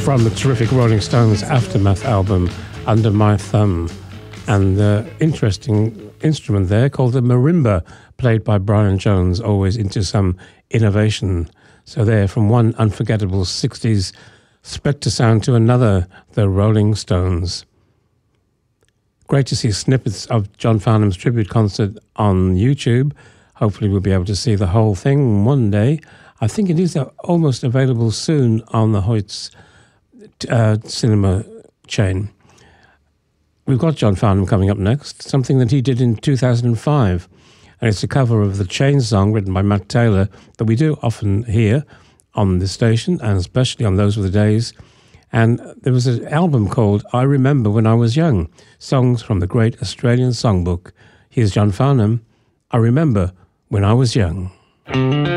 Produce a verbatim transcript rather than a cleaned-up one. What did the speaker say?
from the terrific Rolling Stones Aftermath album, Under My Thumb. And the interesting instrument there called the marimba, played by Brian Jones, always into some innovation. So there, from one unforgettable sixties Spectre sound to another, the Rolling Stones. Great to see snippets of John Farnham's tribute concert on YouTube. Hopefully we'll be able to see the whole thing one day. I think it is almost available soon on the Hoyts uh, cinema chain. We've got John Farnham coming up next, something that he did in two thousand five. And it's a cover of the Chain song written by Matt Taylor that we do often hear on this station, and especially on Those Were the Days. And there was an album called I Remember When I Was Young, songs from the great Australian songbook. Here's John Farnham, I Remember When I Was Young.